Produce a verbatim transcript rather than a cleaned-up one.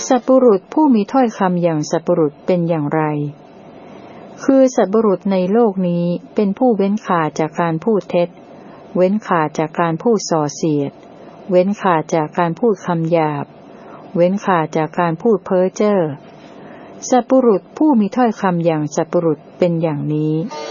สัพบุรุษผู้มีถ้อยคำอย่างสัพบุรุษเป็นอย่างไรคือสัพบุรุษในโลกนี้เป็นผู้เว้นขาดจากการพูดเท็จเว้นขาดจากการพูดส่อเสียดเว้นขาดจากการพูดคำหยาบเว้นขาดจากการพูดเพ้อเจ้อสัพบุรุษผู้มีถ้อยคำอย่างสัพบุรุษเป็นอย่างนี้